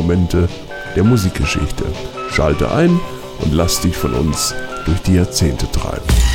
Momente der Musikgeschichte. Schalte ein und lass dich von uns durch die Jahrzehnte treiben.